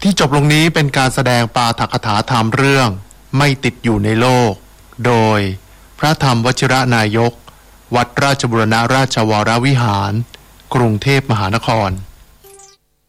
ที่จบลงนี้เป็นการแสดงปาฐกถาธรรมเรื่องไม่ติดอยู่ในโลกโดยพระธรรมวชิรนายกวัดราชบูรณราชวรวิหารกรุงเทพมหานคร